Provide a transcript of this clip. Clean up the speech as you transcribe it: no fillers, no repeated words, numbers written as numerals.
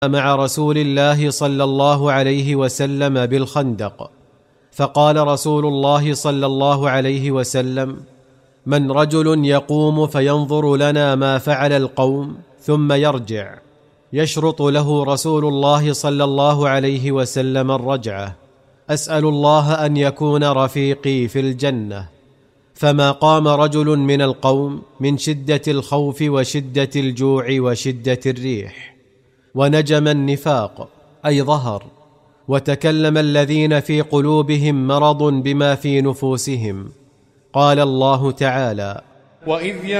مع رسول الله صلى الله عليه وسلم بالخندق، فقال رسول الله صلى الله عليه وسلم: من رجل يقوم فينظر لنا ما فعل القوم ثم يرجع؟ يشرط له رسول الله صلى الله عليه وسلم الرجعة: أسأل الله أن يكون رفيقي في الجنة. فما قام رجل من القوم من شدة الخوف وشدة الجوع وشدة الريح، ونجم النفاق أي ظهر، وتكلم الذين في قلوبهم مرض بما في نفوسهم. قال الله تعالى: وإذ